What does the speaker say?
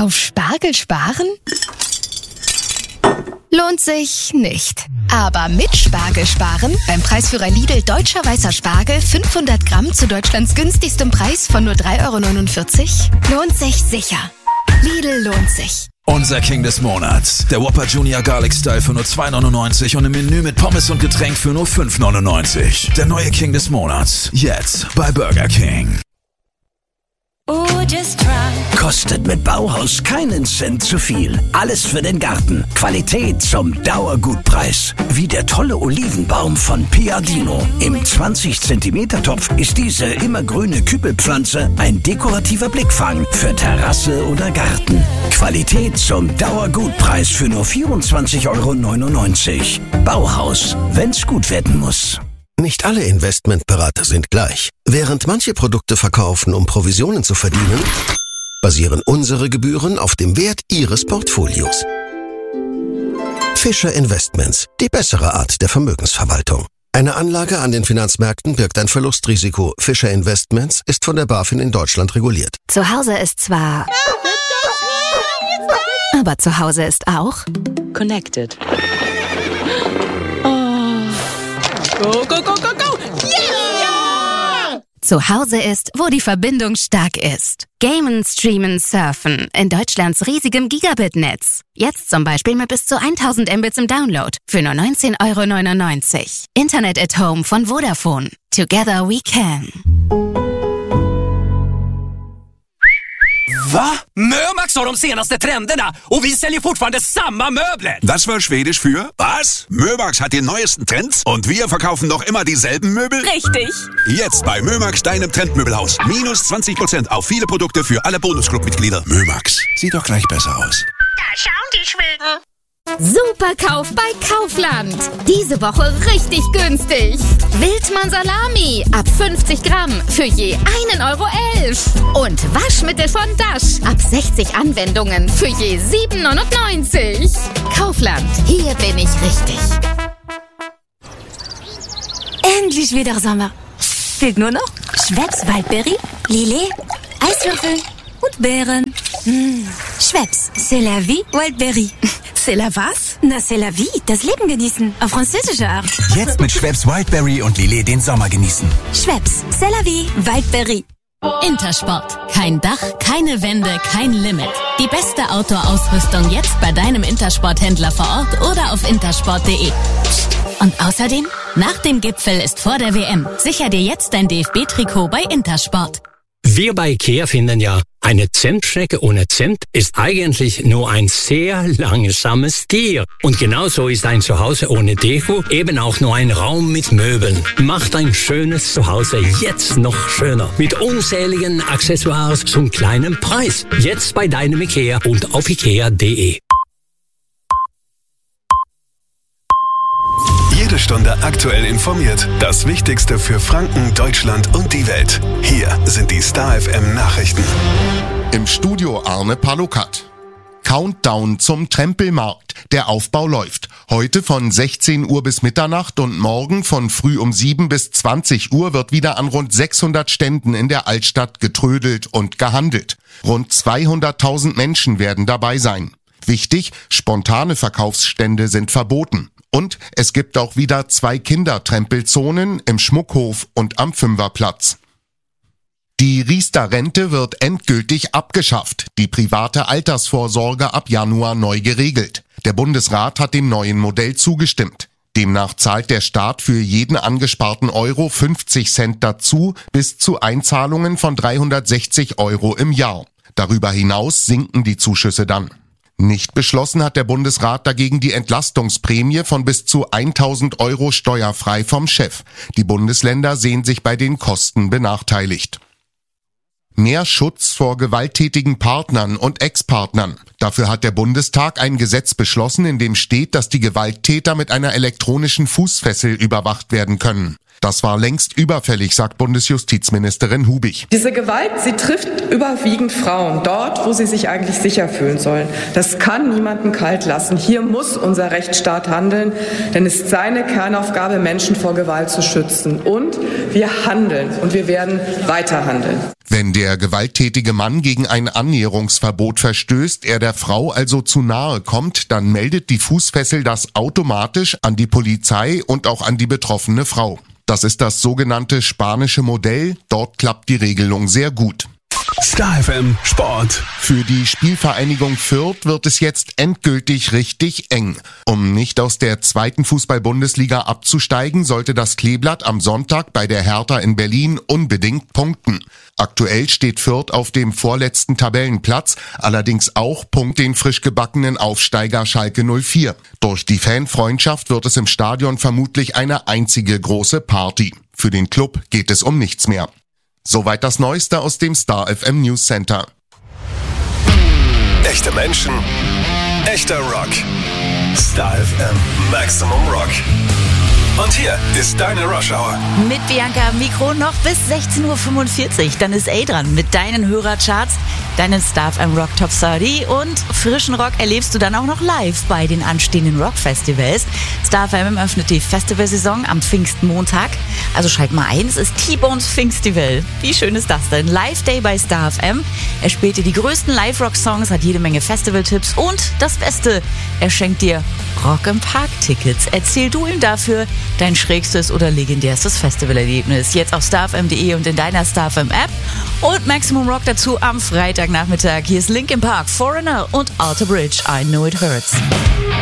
Auf Spargel sparen? Lohnt sich nicht. Aber mit Spargel sparen, beim Preisführer Lidl Deutscher Weißer Spargel 500 Gramm zu Deutschlands günstigstem Preis von nur 3,49 €, lohnt sich sicher. Lidl lohnt sich. Unser King des Monats. Der Whopper Junior Garlic Style für nur 2,99 € und im Menü mit Pommes und Getränk für nur 5,99 €. Der neue King des Monats. Jetzt bei Burger King. Kostet mit Bauhaus keinen Cent zu viel. Alles für den Garten. Qualität zum Dauergutpreis. Wie der tolle Olivenbaum von Piadino. Im 20 cm Topf ist diese immergrüne Kübelpflanze ein dekorativer Blickfang für Terrasse oder Garten. Qualität zum Dauergutpreis für nur 24,99 €. Bauhaus, wenn's gut werden muss. Nicht alle Investmentberater sind gleich. Während manche Produkte verkaufen, um Provisionen zu verdienen, basieren unsere Gebühren auf dem Wert Ihres Portfolios. Fischer Investments, die bessere Art der Vermögensverwaltung. Eine Anlage an den Finanzmärkten birgt ein Verlustrisiko. Fischer Investments ist von der BaFin in Deutschland reguliert. Zu Hause ist zwar... aber zu Hause ist auch... Connected. Go, go, go, go, go! Yeah! Zu Hause ist, wo die Verbindung stark ist. Gamen, streamen, surfen in Deutschlands riesigem Gigabit-Netz. Jetzt zum Beispiel mit bis zu 1000 Mbits im Download für nur 19,99 €. Internet at Home von Vodafone. Together we can. Va? Mömax har de senaste trenderna och vi säljer fortfarande samma möbler. Das war Schwedisch für was? Mömax hat die neuesten Trends und wir verkaufen noch immer dieselben Möbel? Richtig. Jetzt bei Mömax, deinem Trendmöbelhaus. Minus 20% auf viele Produkte für alle Bonusclub-Mitglieder. Mömax, sieht doch gleich besser aus. Da schauen die Schweden. Superkauf bei Kaufland. Diese Woche richtig günstig. Wildmann Salami ab 50 Gramm für je 1,11 €. Und Waschmittel von Dash ab 60 Anwendungen für je 7,99 €. Kaufland, hier bin ich richtig. Endlich wieder Sommer. Fehlt nur noch Schweppes Waldbeere, Lillet, Eiswürfel und Beeren. Schweppes, c'est la vie, Wildberry. C'est la was? Na, c'est la vie, das Leben genießen. Auf französische Art. Jetzt mit Schweppes Wildberry und Lillet den Sommer genießen. Schweppes, c'est la vie, Wildberry. Intersport. Kein Dach, keine Wände, kein Limit. Die beste Outdoor-Ausrüstung jetzt bei deinem Intersport-Händler vor Ort oder auf intersport.de. Und außerdem, nach dem Gipfel ist vor der WM. Sicher dir jetzt dein DFB-Trikot bei Intersport. Wir bei IKEA finden ja, eine Zentstrecke ohne Zent ist eigentlich nur ein sehr langsames Tier. Und genauso ist ein Zuhause ohne Deko eben auch nur ein Raum mit Möbeln. Macht ein schönes Zuhause jetzt noch schöner. Mit unzähligen Accessoires zum kleinen Preis. Jetzt bei deinem IKEA und auf ikea.de. Jede Stunde aktuell informiert. Das Wichtigste für Franken, Deutschland und die Welt. Hier sind die Star FM Nachrichten. Im Studio Arne Palukat. Countdown zum Trempelmarkt. Der Aufbau läuft. Heute von 16 Uhr bis Mitternacht und morgen von früh um 7 bis 20 Uhr wird wieder an rund 600 Ständen in der Altstadt getrödelt und gehandelt. Rund 200.000 Menschen werden dabei sein. Wichtig, spontane Verkaufsstände sind verboten. Und es gibt auch wieder 2 Kindertrempelzonen im Schmuckhof und am Fünferplatz. Die Riester-Rente wird endgültig abgeschafft, die private Altersvorsorge ab Januar neu geregelt. Der Bundesrat hat dem neuen Modell zugestimmt. Demnach zahlt der Staat für jeden angesparten Euro 50 Cent dazu, bis zu Einzahlungen von 360 € im Jahr. Darüber hinaus sinken die Zuschüsse dann. Nicht beschlossen hat der Bundesrat dagegen die Entlastungsprämie von bis zu 1.000 € steuerfrei vom Chef. Die Bundesländer sehen sich bei den Kosten benachteiligt. Mehr Schutz vor gewalttätigen Partnern und Ex-Partnern. Dafür hat der Bundestag ein Gesetz beschlossen, in dem steht, dass die Gewalttäter mit einer elektronischen Fußfessel überwacht werden können. Das war längst überfällig, sagt Bundesjustizministerin Hubig. Diese Gewalt, sie trifft überwiegend Frauen, dort, wo sie sich eigentlich sicher fühlen sollen. Das kann niemanden kalt lassen. Hier muss unser Rechtsstaat handeln, denn es ist seine Kernaufgabe, Menschen vor Gewalt zu schützen. Und wir handeln und wir werden weiter handeln. Wenn der gewalttätige Mann gegen ein Annäherungsverbot verstößt, er der Frau also zu nahe kommt, dann meldet die Fußfessel das automatisch an die Polizei und auch an die betroffene Frau. Das ist das sogenannte spanische Modell. Dort klappt die Regelung sehr gut. Star FM Sport. Für die Spielvereinigung Fürth wird es jetzt endgültig richtig eng. Um nicht aus der 2. Fußball-Bundesliga abzusteigen, sollte das Kleeblatt am Sonntag bei der Hertha in Berlin unbedingt punkten. Aktuell steht Fürth auf dem vorletzten Tabellenplatz, allerdings auch Punkt den frisch gebackenen Aufsteiger Schalke 04. Durch die Fanfreundschaft wird es im Stadion vermutlich eine einzige große Party. Für den Club geht es um nichts mehr. Soweit das Neueste aus dem Star FM News Center. Echte Menschen, echter Rock. Star FM Maximum Rock. Und hier ist deine Rush Hour. Mit Bianca am Mikro noch bis 16:45 Uhr. Dann ist A dran mit deinen Hörercharts, deinen Star FM Rock Top 30 und frischen Rock erlebst du dann auch noch live bei den anstehenden Rock-Festivals. Star FM öffnet die Festivalsaison am Pfingstmontag. Also schalt mal ein, es ist T-Bones Pfingstival. Wie schön ist das denn? Live-Day bei Star FM. Er spielt dir die größten Live-Rock-Songs, hat jede Menge Festival-Tipps und das Beste, er schenkt dir Rock im Park-Tickets. Erzähl du ihm dafür dein schrägstes oder legendärstes Festivalerlebnis. Jetzt auf starfm.de und in deiner Star FM App. Und Maximum Rock dazu am Freitagnachmittag. Hier ist Linkin Park, Foreigner und Alter Bridge, I Know It Hurts.